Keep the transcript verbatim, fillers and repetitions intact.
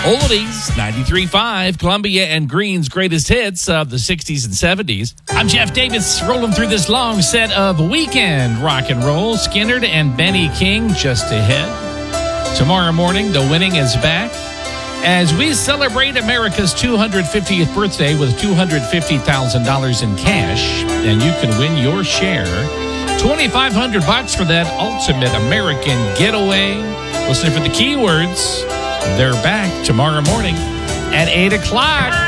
Oldies, ninety-three point five, Columbia and Green's greatest hits of the sixties and seventies. I'm Jeff Davis, rolling through this long set of weekend rock and roll. Skynyrd and Benny King just ahead. Tomorrow morning, The Winning is back as we celebrate America's two hundred fiftieth birthday with two hundred fifty thousand dollars in cash, and you can win your share. twenty-five hundred bucks for that ultimate American getaway. Listen for the keywords. They're back tomorrow morning at eight o'clock.